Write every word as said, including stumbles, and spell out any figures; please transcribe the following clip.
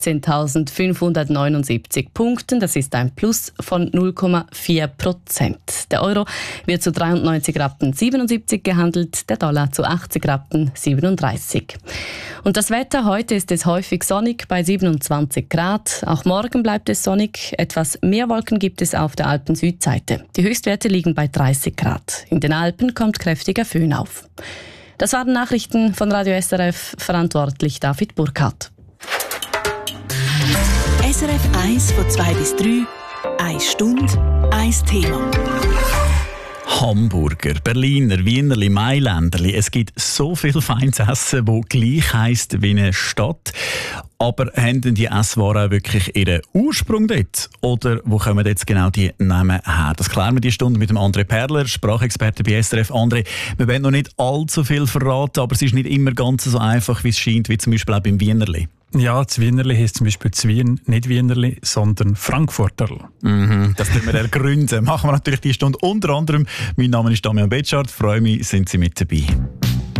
achtzehntausendsfünfhundertneunundsiebzig Punkten. Das ist ein Plus von null Komma vier Prozent. Der Euro wird zu dreiundneunzig Rappen siebenundsiebzig gehandelt, der Dollar zu achtzig Rappen siebenunddreißig. Und das Wetter, heute ist es häufig sonnig bei siebenundzwanzig Grad. Auch morgen bleibt es sonnig. Etwas mehr Wolken gibt es auf der Alpen-Südseite. Die Höchstwerte liegen bei dreißig Grad. In den Alpen kommt kräftiger Föhn auf. Das waren Nachrichten von Radio S R F, verantwortlich David Burkhardt. S R F eins von zwei bis drei, eine Stunde, ein Thema. Hamburger, Berliner, Wienerli, Mailänderli. Es gibt so viel feines Essen, das gleich heisst wie eine Stadt. Aber haben denn die Esswaren auch wirklich ihren Ursprung dort? Oder wo kommen jetzt genau die Namen her? Das klären wir die Stunde mit dem André Perler, Sprachexperte bei S R F. André, wir wollen noch nicht allzu viel verraten, aber es ist nicht immer ganz so einfach, wie es scheint, wie zum Beispiel auch beim Wienerli. Ja, das Wienerli heisst zum Beispiel zu Wien nicht Wienerli, sondern Frankfurterl. Mhm, das müssen wir ergründen. Machen wir natürlich die Stunde unter anderem. Mein Name ist Damian Betschart. Freue mich, sind Sie mit dabei.